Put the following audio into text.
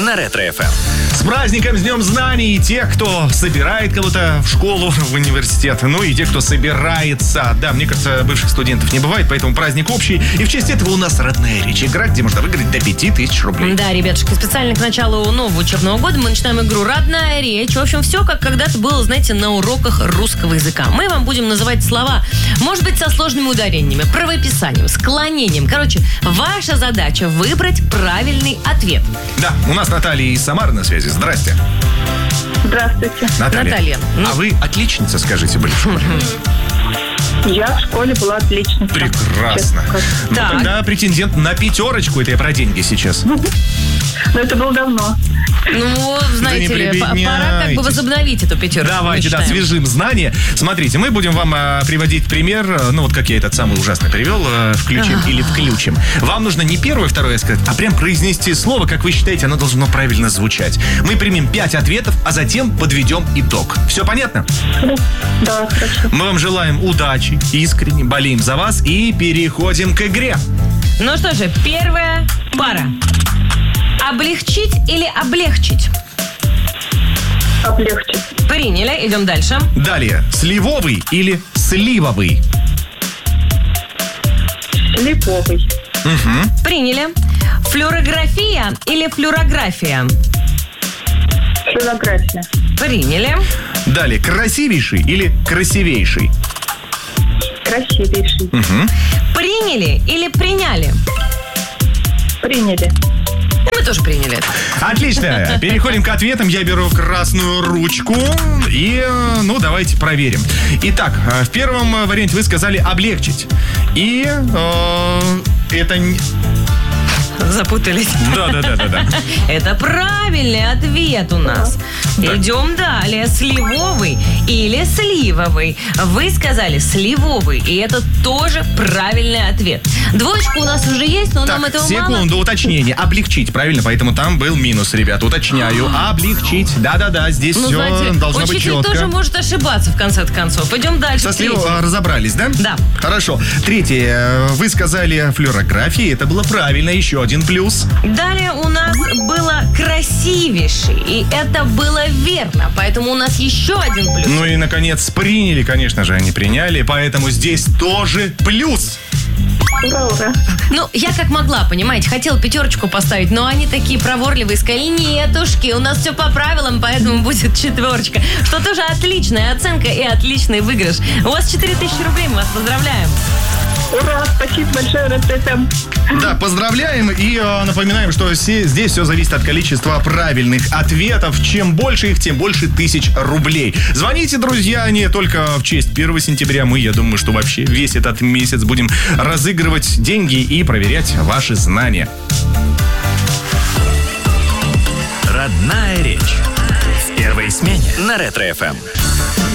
на Ретро-ФМ. С праздником, с Днем Знаний! Тех, кто собирает кого-то в школу, в университет, ну и тех, кто собирается. Да, мне кажется, бывших студентов не бывает, поэтому праздник общий. И в честь этого у нас родная речь. Игра, где можно выиграть до 5000 рублей. Да, ребятушки, специально к началу нового учебного года мы начинаем игру «Родная речь». В общем, все как когда-то было, знаете, на уроках русского языка. Мы вам будем называть слова, может быть, со сложными ударениями, правописанием, склонением. Короче, ваша задача выбрать правильный ответ. Да, у нас Наталья из Самары на связи. Здрасте. Здравствуйте. Наталья. А вы отличница, скажите, были в школе? Я в школе была отличницей. Прекрасно. Ну, Так. тогда претендент на 5, это я про деньги сейчас. Но это было давно. Ну, знаете Да не ли, пора как бы прибедняйтесь. возобновить эту пятерку. Давайте, да, свяжем знания. Смотрите, мы будем вам приводить пример, ну вот как я этот самый ужасный привел, включим или включим. Вам нужно не первое, второе сказать, а прям произнести слово, как вы считаете, оно должно правильно звучать. Мы примем 5 ответов, а затем подведем итог. Все понятно? Да, хорошо. Мы вам желаем удачи, искренне болеем за вас и переходим к игре. Ну что же, первая пара. Облегчить или облегчить? Облегчить. Приняли, идем дальше. Далее, сливовый или сливовый? Слеповый. Приняли. Флюорография или флюорография? Флюорография. Приняли. Далее, красивейший или красивейший? Красивейший. Приняли или приняли? Приняли. Мы тоже приняли это. Отлично. Переходим к ответам. Я беру красную ручку и, ну, давайте проверим. Итак, в первом варианте вы сказали облегчить. И это... Запутались. Да. Это правильный ответ у нас. Да. Идем далее. Сливовый или сливовый? Вы сказали сливовый, и это тоже правильный ответ. 2 у нас уже есть, но нам Так, этого секунду, мало. уточнение. Облегчить, правильно? Поэтому там был минус, ребята. Уточняю. Облегчить. Да, здесь Ну, все знаете, должно быть учитель четко. тоже может ошибаться в конце концов. Идем дальше. Со слив Третий. разобрались, да? Да. Хорошо. Третье. Вы сказали флюорография. Это было правильно. Еще один плюс. Далее у нас было красивейший, и это было верно, поэтому у нас еще один плюс. Ну и, наконец, приняли, конечно же, они приняли, поэтому здесь тоже плюс. Ура. Ну, я как могла, понимаете, хотела 5 поставить, но они такие проворливые, сказали, нетушки, у нас все по правилам, поэтому будет 4. Что тоже отличная оценка и отличный выигрыш. У вас 4000 рублей, мы вас поздравляем. Ура, спасибо большое, Ретро-ФМ. Да, поздравляем и напоминаем, что здесь все зависит от количества правильных ответов. Чем больше их, тем больше 1000 рублей. Звоните, друзья, не только в честь 1 сентября. Мы, я думаю, что вообще весь этот месяц будем разыгрывать деньги и проверять ваши знания. Родная речь. В первой смене на Ретро-ФМ.